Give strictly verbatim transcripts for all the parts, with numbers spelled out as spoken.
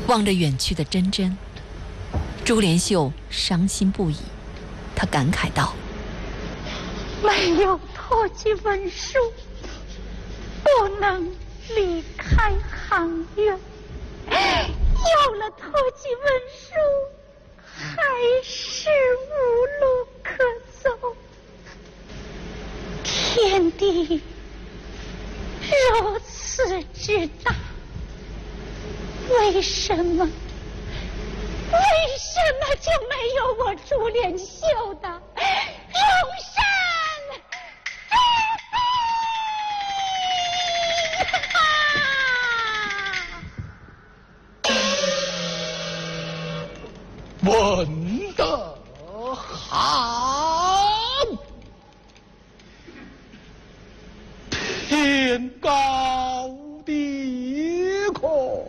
望着远去的珍珍，朱连秀伤心不已，他感慨道： 没有脱籍文书，不能离开行院，有了脱籍文书，还是无路可走。天地如此之大，为什么为什么就没有我朱连秀的容身之辈？ 问得好，天高地阔，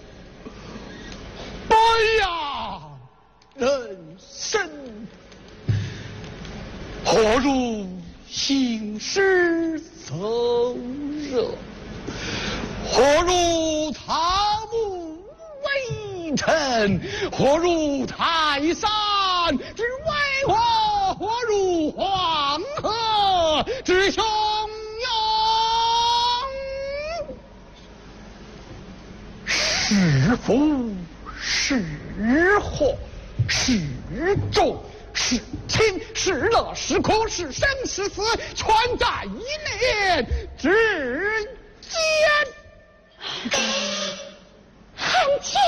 不呀人生，何如行尸走肉？何如草木微尘？何如泰山之巍峨？何如黄河之汹涌？是福是祸是重是轻是乐是苦是生是死，全在一念之间。 韩青，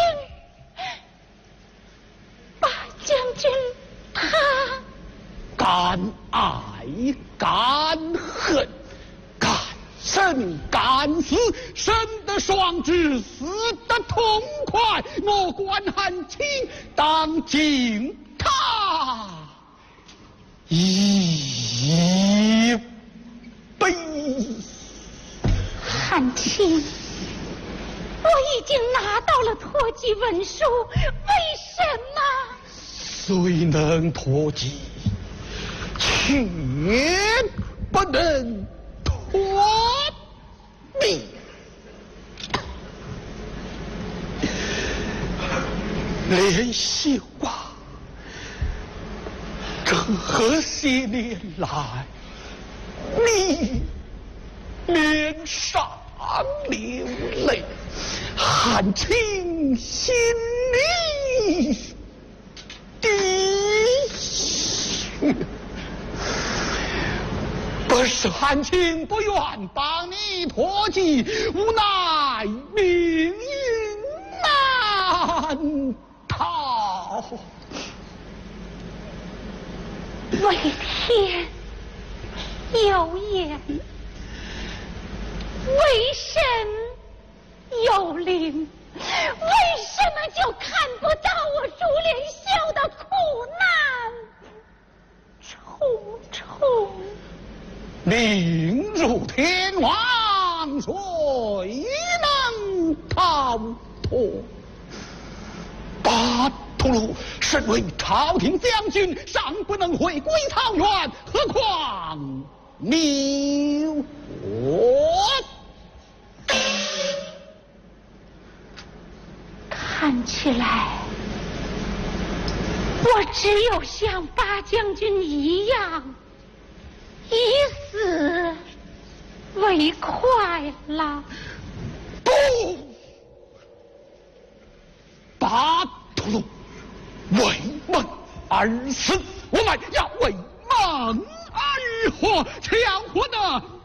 八将军他敢爱敢恨，敢生敢死，生得爽直，死得痛快。我管韩青当敬他一杯。 韩青，我已经拿到了脱籍文书，为什么？ 虽能脱籍，却不能脱命。连秀啊，这些年来，你脸上流泪，韩青心里滴血。不是韩青不愿帮你脱籍，无奈命运难逃。 为天有眼，为神有灵，为什么就看不到我朱连秀的苦难重重？ 命如天王，谁能逃脱？巴图鲁身为朝廷将军，尚不能回归草原，何况你我？ 看起来，我只有像八将军一样，以死为快了。 不，巴图鲁为梦而死，我们要为梦而活，强活的